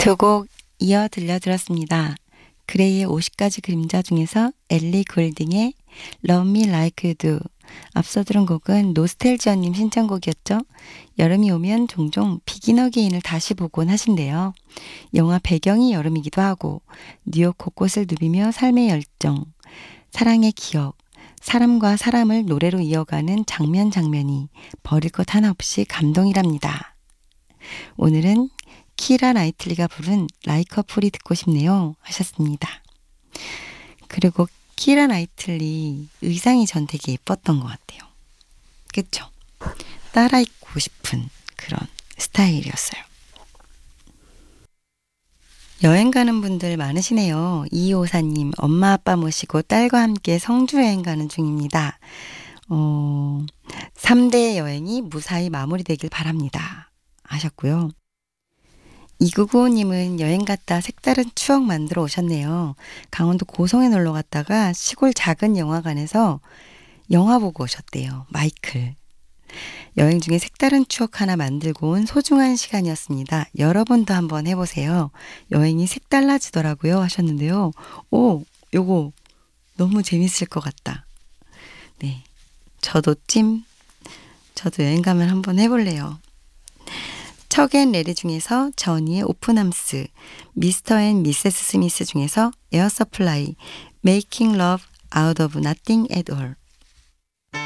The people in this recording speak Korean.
두 곡 이어 들려드렸습니다. 그레이의 50가지 그림자 중에서 엘리 골딩의 Love Me Like You Do. 앞서 들은 곡은 노스텔지어님 신청곡이었죠. 여름이 오면 종종 비긴 어게인을 다시 보곤 하신대요. 영화 배경이 여름이기도 하고 뉴욕 곳곳을 누비며 삶의 열정, 사랑의 기억, 사람과 사람을 노래로 이어가는 장면이 버릴 것 하나 없이 감동이랍니다. 오늘은 키라 나이틀리가 부른 라이크 어 풀이 듣고 싶네요 하셨습니다. 그리고 키라 나이틀리 의상이 전 되게 예뻤던 것 같아요. 그쵸? 따라 입고 싶은 그런 스타일이었어요. 여행 가는 분들 많으시네요. 이호사님, 엄마 아빠 모시고 딸과 함께 성주 여행 가는 중입니다. 3대 여행이 무사히 마무리되길 바랍니다 하셨고요. 2995님은 여행 갔다 색다른 추억 만들어 오셨네요. 강원도 고성에 놀러 갔다가 시골 작은 영화관에서 영화 보고 오셨대요. 마이클. 여행 중에 색다른 추억 하나 만들고 온 소중한 시간이었습니다. 여러분도 한번 해보세요. 여행이 색달라지더라고요 하셨는데요. 오, 요거 너무 재밌을 것 같다. 네, 저도 여행 가면 한번 해볼래요. 척앤 레리 중에서 저니의 오픈함스, 미스터 앤 미세스 스미스 중에서 에어 서플라이, Making Love Out of Nothing at All.